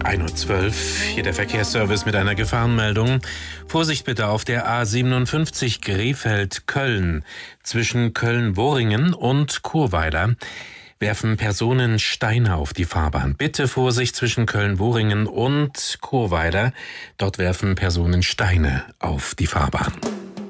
1:12 Uhr, hier der Verkehrsservice mit einer Gefahrenmeldung. Vorsicht bitte auf der A57 Krefeld-Köln. Zwischen Köln-Worringen und Churweiler werfen Personen Steine auf die Fahrbahn. Bitte Vorsicht zwischen Köln-Worringen und Churweiler. Dort werfen Personen Steine auf die Fahrbahn.